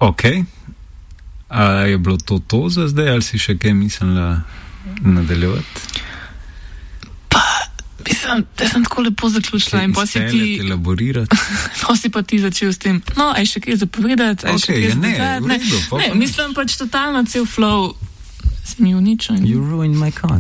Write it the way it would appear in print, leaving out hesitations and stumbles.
Ok. A je bilo to za zdaj, ali si še kaj mislila nadaljevati? Mislim, da sem tako lepo zaključila in pa si ti elaborirati. No, si pa ti začel s tem. No, aj še kaj zapovedati, aj še kaj zapovedati. Ne, mislim pač totalno cel flow se mi uničil. You ruined my con.